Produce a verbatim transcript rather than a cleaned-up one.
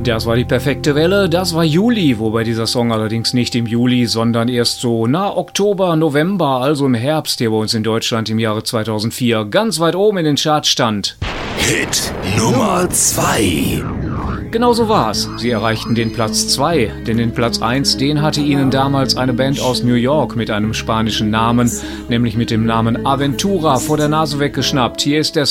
Das war die perfekte Welle, das war Juli, wobei dieser Song allerdings nicht im Juli, sondern erst so, na, Oktober, November, also im Herbst hier bei uns in Deutschland im Jahre zweitausendvier, ganz weit oben in den Charts stand. Hit Nummer zwei. Genau so war's. Sie erreichten den Platz zwei, denn den Platz eins, den hatte ihnen damals eine Band aus New York mit einem spanischen Namen, nämlich mit dem Namen Aventura, vor der Nase weggeschnappt. Hier ist der